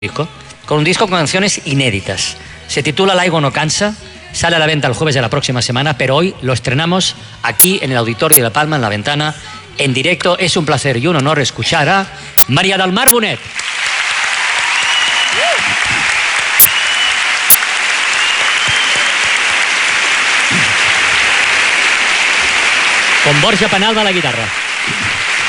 Disco, con un disco con canciones inéditas. Se titula La Aigua no cansa, sale a la venta el jueves de la próxima semana, pero hoy lo estrenamos aquí en el Auditorio de La Palma, en La Ventana, en directo. Es un placer y un honor escuchar a María del Mar Bonet. Con Borja Penalba a la guitarra.